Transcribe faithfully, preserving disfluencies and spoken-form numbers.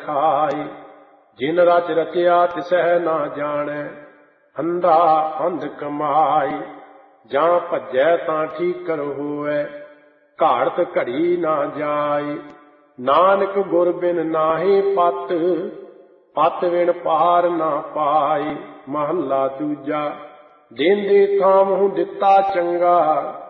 ਖਾਈ। ਜਿਨ ਰਚ ਰਚਿਆ ਤਿਸਹਿ ਨਾ ਜਾਣੈ, ਅੰਧਾ ਅੰਧ ਕਮਾਈ। ਜਾਂ ਭੱਜੈ ਤਾਂ ਠੀਕਰ ਹੋਵੈ, ਘਾੜਤ ਘੜੀ ਨਾ ਜਾਈ। ਨਾਨਕ ਗੁਰ ਬਿਨ ਨਾਹੀ ਪਤ, ਪਤ ਬਿਨ ਪਾਰ ਨਾ ਪਾਈ। ਮਹੱਲਾ ਦੂਜਾ। ਦੇਂਦੇ ਥਾਮਹੁ ਦਿੱਤਾ ਚੰਗਾ,